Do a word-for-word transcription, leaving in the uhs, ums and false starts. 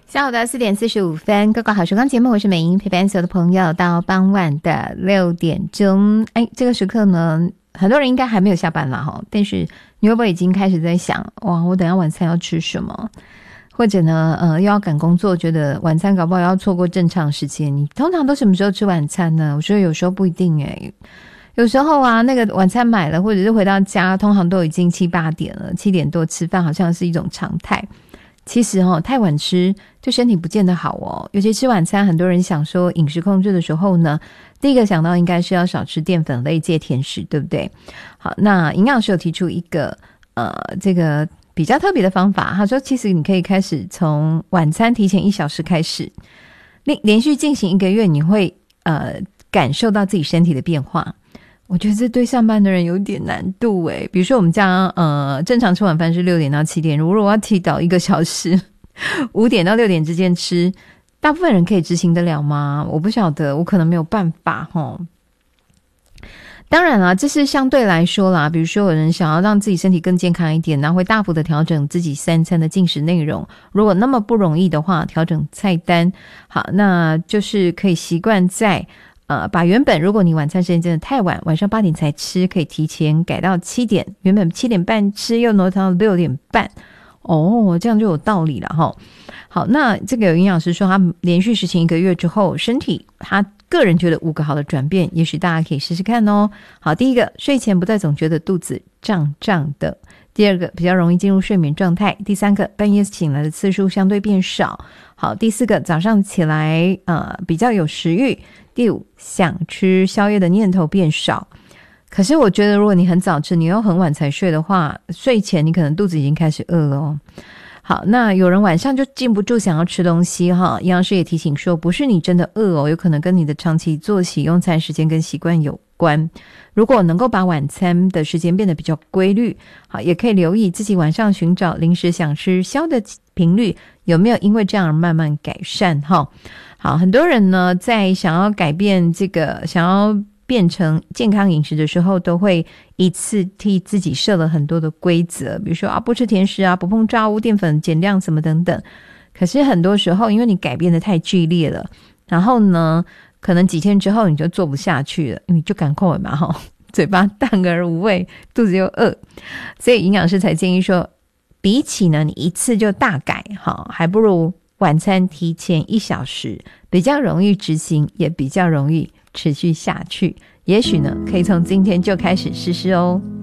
下午的四点四十五分，高考好时光节目，我是美英，陪伴所有的朋友到傍晚的六点钟。哎，这个时刻呢，很多人应该还没有下班啦齁，但是你会不会已经开始在想，哇，我等一下晚餐要吃什么？或者呢，呃，又要赶工作，觉得晚餐搞不好要错过正常时间。你通常都什么时候吃晚餐呢？我觉得有时候不一定诶，有时候啊，那个晚餐买了，或者是回到家，通常都已经七八点了，七点多吃饭好像是一种常态。其实哦，太晚吃对身体不见得好哦。尤其吃晚餐，很多人想说饮食控制的时候呢，第一个想到应该是要少吃淀粉类、戒甜食，对不对？好，那营养师有提出一个呃，这个比较特别的方法，他说其实你可以开始从晚餐提前一小时开始，连连续进行一个月，你会呃感受到自己身体的变化。我觉得这对上班的人有点难度诶，比如说我们家呃正常吃晚饭是六点到七点，如果我要提早一个小时，五点到六点之间吃，大部分人可以执行得了吗？我不晓得，我可能没有办法齁。当然啦，这是相对来说啦，比如说有人想要让自己身体更健康一点，然后会大幅的调整自己三餐的进食内容。如果那么不容易的话，调整菜单，好，那就是可以习惯在呃，把原本如果你晚餐时间真的太晚，晚上八点才吃，可以提前改到七点，原本七点半吃又挪到六点半，哦，这样就有道理了齁。好，那这个有营养师说他连续实行一个月之后，身体他个人觉得五个好的转变，也许大家可以试试看哦。好，第一个，睡前不再总觉得肚子胀胀的；第二个，比较容易进入睡眠状态；第三个，半夜醒来的次数相对变少；好，第四个，早上起来呃比较有食欲；第五，想吃宵夜的念头变少。可是我觉得如果你很早吃，你又很晚才睡的话，睡前你可能肚子已经开始饿了哦。好，那有人晚上就禁不住想要吃东西哈，营养师也提醒说，不是你真的饿哦，有可能跟你的长期作息、用餐时间跟习惯有关。如果能够把晚餐的时间变得比较规律，好，也可以留意自己晚上寻找零食想吃宵的频率有没有因为这样而慢慢改善哈。好，很多人呢在想要改变这个，想要变成健康饮食的时候，都会一次替自己设了很多的规则，比如说啊，不吃甜食啊，不碰炸物、淀粉减量什么等等。可是很多时候因为你改变的太剧烈了，然后呢可能几天之后你就做不下去了，因为你就赶快嘛齁，嘴巴淡而无味，肚子又饿，所以营养师才建议说，比起呢你一次就大改齁，还不如晚餐提前一小时，比较容易执行，也比较容易持续下去。也许呢可以从今天就开始试试哦。